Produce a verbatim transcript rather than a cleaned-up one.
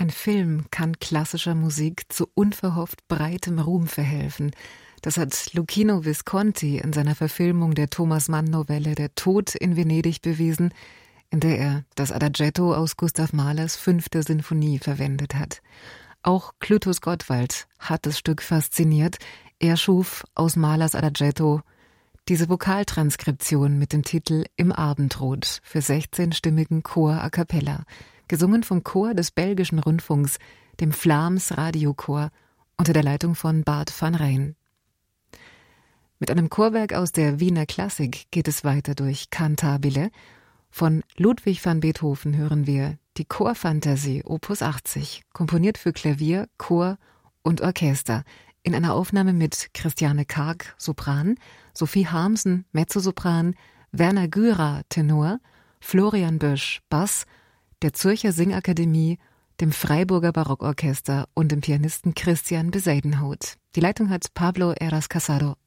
Ein Film kann klassischer Musik zu unverhofft breitem Ruhm verhelfen. Das hat Luchino Visconti in seiner Verfilmung der Thomas Mann-Novelle Der Tod in Venedig bewiesen, in der er das Adagietto aus Gustav Mahlers fünfter Sinfonie verwendet hat. Auch Clytus Gottwald hat das Stück fasziniert. Er schuf aus Mahlers Adagietto diese Vokaltranskription mit dem Titel Im Abendrot für sechzehnstimmigen Chor a cappella, gesungen vom Chor des belgischen Rundfunks, dem Vlaams Radiochor, unter der Leitung von Bart van Rijn. Mit einem Chorwerk aus der Wiener Klassik geht es weiter durch Cantabile. Von Ludwig van Beethoven hören wir die Chorfantasie Opus achtzig, komponiert für Klavier, Chor und Orchester, in einer Aufnahme mit Christiane Karg, Sopran, Sophie Harmsen, Mezzosopran, Werner Gürer, Tenor, Florian Bösch, Bass, der Zürcher Singakademie, dem Freiburger Barockorchester und dem Pianisten Christian Besadenhout. Die Leitung hat Pablo Eras Casado.